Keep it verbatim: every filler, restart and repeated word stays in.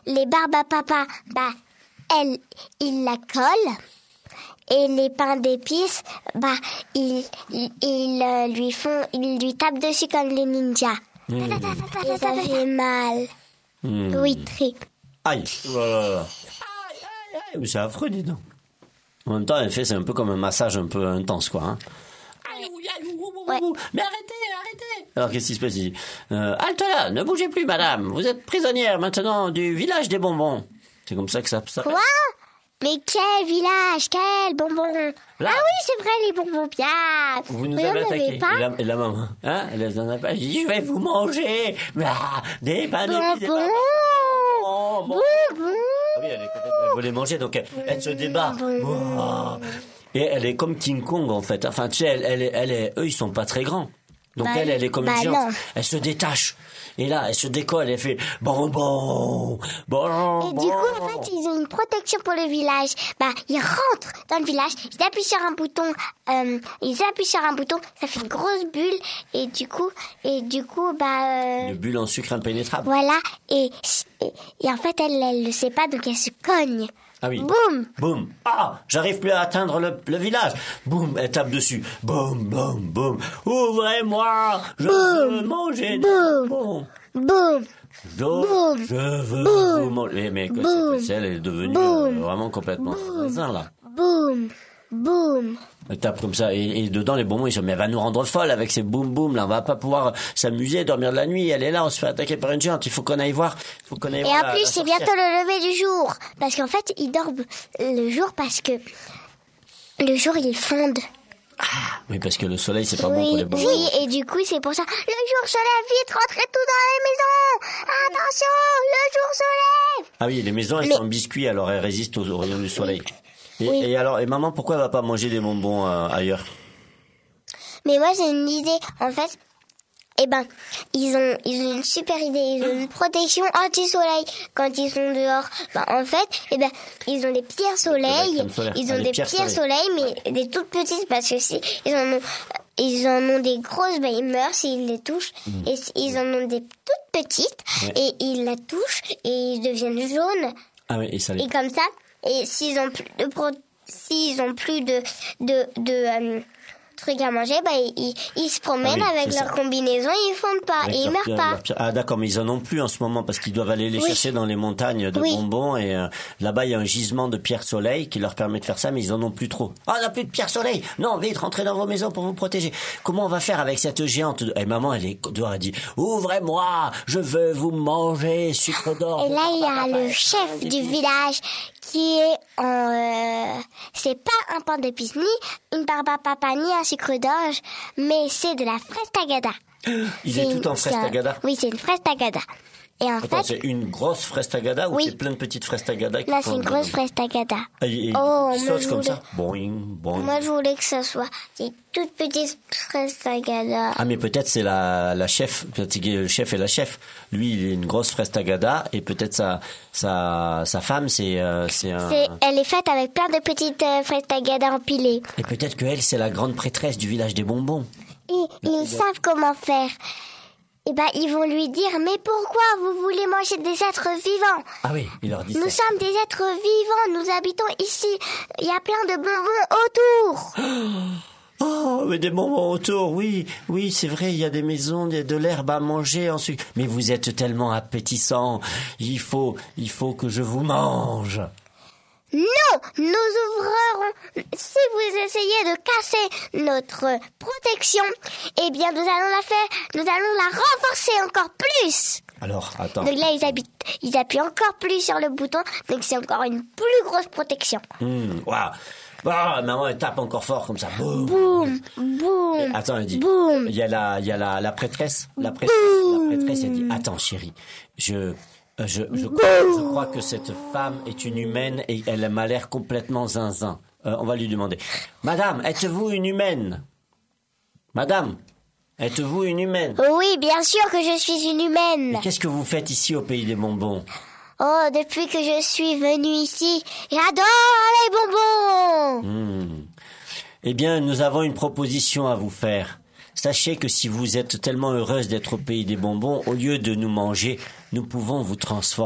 les barbes à papa, bah, elle, il la colle. Et les pains d'épices, bah, ils, ils, ils euh, lui font, ils lui tapent dessus comme les ninjas. Mmh. Et ça fait mal. Mmh. Oui, très. Aïe, oh là là. Aïe, aïe, aïe. Mais c'est affreux, dis donc. En même temps, en fait, c'est un peu comme un massage un peu intense, quoi. Hein. Ouais. Mais arrêtez, arrêtez. Alors, qu'est-ce qui se passe ici? euh, Halte là, ne bougez plus, madame. Vous êtes prisonnière maintenant du village des bonbons. C'est comme ça que ça... ça... Quoi? Mais quel village, quel bonbon. Là. Ah oui, c'est vrai, les bonbons bien. Vous nous Mais avez on n'avait attaqué. pas. Et la, et la maman, hein, elle en a pas. Je dis, je vais vous manger. Ah, des pains d'épices, des Bonbons. bonbons. Bonbons. Ah oui, elle, est complètement- elle veut les manger, donc elle, elle se débat. Oh. Et elle est comme King Kong, en fait. Enfin, tu sais, elle, elle, est, elle est, eux, ils sont pas très grands. Donc Bah, elle, elle est comme bah une géante. non. Elle se détache. Et là, elle se décolle, elle fait bonbon, bonbon. Et du coup, en fait, ils ont une protection pour le village. Bah, ils rentrent dans le village, ils appuient sur un bouton, euh, ils appuient sur un bouton, ça fait une grosse bulle, et du coup, et du coup, bah, euh, Une bulle en sucre impénétrable. voilà, et, et, et en fait, elle, elle le sait pas, donc elle se cogne. Ah oui. Boum. Boum. Ah, j'arrive plus à atteindre le, le village. Boum, elle tape dessus. Boum, boum, boum. Ouvrez-moi. Je veux manger des Boum. bonbons. Boum. Je, Boum. je veux Boum. vous manger. Mais, mais quoi, Boum. c'est, elle est devenue Boum. euh, vraiment complètement zinzin, là. Boum. Boum. Elle tape comme ça. Et, et dedans, les bonbons, ils sont, mais elle va nous rendre folle avec ces boum boum, là. On va pas pouvoir s'amuser, dormir de la nuit. Elle est là, on se fait attaquer par une géante. Il faut qu'on aille voir. Il faut qu'on aille Et voir en la- plus, la c'est sorcière. bientôt le lever du jour. Parce qu'en fait, ils dorment le jour parce que le jour, ils fondent. Oui, parce que le soleil, c'est pas bon pour Oui, les bonbons. oui, et du coup, c'est pour ça. Le jour se lève, vite, rentrez tous dans les maisons. Attention, le jour se lève. Ah oui, les maisons, elles Mais- sont en biscuits, alors elles résistent aux, aux rayons du soleil. Et, Oui. et alors, et maman, pourquoi elle va pas manger des bonbons euh, ailleurs? Mais moi, j'ai une idée. En fait, eh ben, ils ont, ils ont une super idée. Ils ont une protection anti-soleil quand ils sont dehors. Ben, en fait, eh ben, ils ont des pierres soleil. crème solaire. Ils Ah, ont des des pierres pierres soleil. soleil, mais des toutes petites parce que si ils en ont, ils en ont des grosses, ben, ils meurent s'ils les touchent. Et si ils en ont des toutes petites, Ouais. et ils la touchent et ils deviennent jaunes. Ah oui, et ça les... Et comme ça, et s'ils ont plus de pro- s'ils ont plus de de de euh, trucs à manger, bah ils, ils se promènent Ah oui, avec c'est leur ça. combinaison, ils fondent pas avec et ils leurs meurent pierres- pas. leurs pierres- Ah d'accord, mais ils en ont plus en ce moment parce qu'ils doivent aller les Oui. chercher dans les montagnes de Oui. bonbons et euh, là-bas il y a un gisement de pierres soleil qui leur permet de faire ça, mais ils en ont plus trop. Ah, on n'a plus de pierres soleil. Non, vite, rentrez dans vos maisons pour vous protéger. Comment on va faire avec cette géante? Et maman, elle est dehors, elle dit ouvrez-moi, je veux vous manger, sucre d'or. Et là, il y a le chef du village qui est en... euh, c'est pas un pain d'épices, ni une barbe à papa, ni un sucre d'orge, mais c'est de la fraise tagada. Il C'est est une- tout en fraise c'est un- tagada. Oui, c'est une fraise tagada. Et en Attends, fait, c'est une grosse fraise tagada ou Oui. c'est plein de petites fraises tagada qui là, font c'est une des- grosse fraise tagada. Ah, et- et Oh, qui mais sautent je comme voulais- ça. Boing, boing. Moi, je voulais que ça soit des toutes petites fraises tagada. Ah mais peut-être c'est la la chef, peut-être que le chef et la chef. Lui il est une grosse fraise tagada et peut-être sa sa sa femme c'est euh, c'est un C'est, elle est faite avec plein de petites euh, fraises tagada empilées. et peut-être que elle c'est la grande prêtresse du village des bonbons. Et ils savent comment faire. Et ben, ils vont lui dire, mais pourquoi vous voulez manger des êtres vivants? Ah oui, il leur dit Nous ça. sommes des êtres vivants, nous habitons ici. Il y a plein de bonbons autour. Oh, mais des bonbons autour, oui, oui, c'est vrai, il y a des maisons, il y a de l'herbe à manger ensuite. Mais vous êtes tellement appétissants, il faut, il faut que je vous mange. Non, nous ouvrirons. Si vous essayez de casser notre protection, eh bien, nous allons la faire, nous allons la renforcer encore plus. Alors, attends. Donc là, ils, habitent, ils appuient encore plus sur le bouton, donc c'est encore une plus grosse protection. Hum, waouh. Ah, maman, elle tape encore fort comme ça. Boum. Boum, boum. Attends, elle dit. Boum. Il y a la, il y a la, la prêtresse. La prêtresse, la prêtresse, elle dit. Attends, chérie. Je, euh, je, je, crois, je crois que cette femme est une humaine et elle m'a l'air complètement zinzin. Euh, on va lui demander. Madame, êtes-vous une humaine? Madame, êtes-vous une humaine? Oui, bien sûr que je suis une humaine. Mais qu'est-ce que vous faites ici au pays des bonbons? Oh, depuis que je suis venue ici, j'adore les bonbons. Hmm. Eh bien, nous avons une proposition à vous faire. Sachez que si vous êtes tellement heureuse d'être au pays des bonbons, au lieu de nous manger, nous pouvons vous transformer